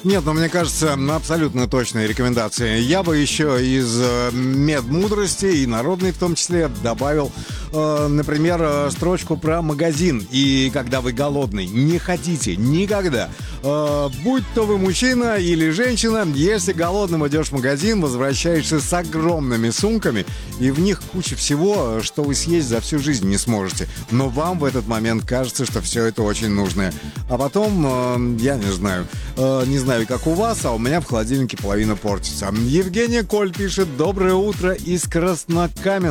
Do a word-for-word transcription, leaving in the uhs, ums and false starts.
Нет, но мне кажется, абсолютно точная рекомендация. Я бы еще из э, медмудрости и народной в том числе добавил, э, например, э, строчку про магазин. И когда вы голодный, не ходите никогда. Э, будь то вы мужчина или женщина, если голодным идешь в магазин, возвращаешься с огромными сумками, и в них куча всего, что вы съесть за всю жизнь не сможете. Но вам в этот момент кажется, что все это очень нужное. А потом, э, я не знаю, э, не знаю, как у вас, а у меня в холодильнике половина портится. Евгения Коль пишет: доброе утро из Краснокаменска.